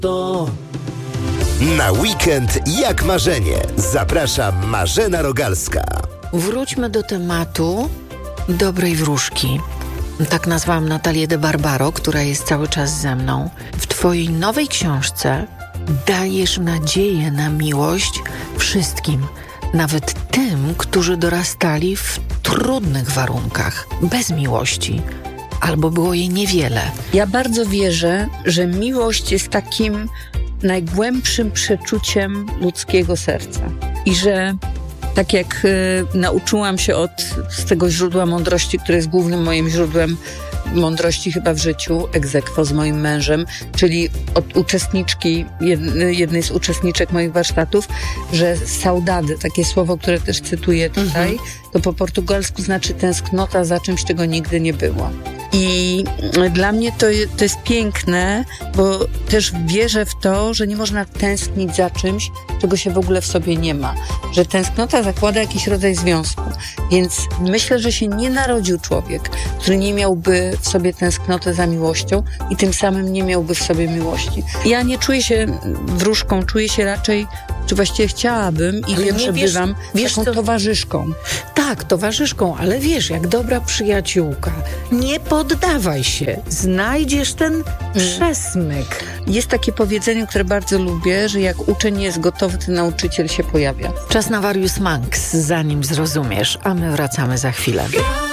To na weekend jak marzenie. Zaprasza Marzena Rogalska. Wróćmy do tematu dobrej wróżki. Tak nazwałam Natalię de Barbaro, która jest cały czas ze mną. W twojej nowej książce dajesz nadzieję na miłość wszystkim, nawet tym, którzy dorastali w trudnych warunkach, bez miłości, albo było jej niewiele. Ja bardzo wierzę, że miłość jest takim najgłębszym przeczuciem ludzkiego serca. I że tak jak nauczyłam się z tego źródła mądrości, które jest głównym moim źródłem mądrości chyba w życiu, ex aequo z moim mężem, czyli od uczestniczki, jednej z uczestniczek moich warsztatów, że saudade, takie słowo, które też cytuję tutaj, to po portugalsku znaczy tęsknota za czymś, czego nigdy nie było. I dla mnie to jest piękne, bo też wierzę w to, że nie można tęsknić za czymś, czego się w ogóle w sobie nie ma. Że tęsknota zakłada jakiś rodzaj związku. Więc myślę, że się nie narodził człowiek, który nie miałby w sobie tęsknotę za miłością i tym samym nie miałby w sobie miłości. Ja nie czuję się wróżką, czuję się raczej, czy właściwie chciałabym i wiem, że bywam taką towarzyszką. Tak, towarzyszką, ale wiesz, jak dobra przyjaciółka, nie poddawaj się, znajdziesz ten przesmyk. Jest takie powiedzenie, które bardzo lubię, że jak uczeń jest gotowy, to nauczyciel się pojawia. Czas na Various Monks, zanim zrozumiesz, a my wracamy za chwilę.